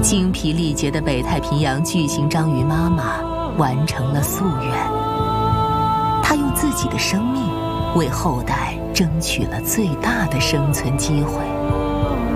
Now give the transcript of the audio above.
精疲力竭的北太平洋巨型章鱼妈妈完成了夙愿。她用自己的生命为后代争取了最大的生存机会。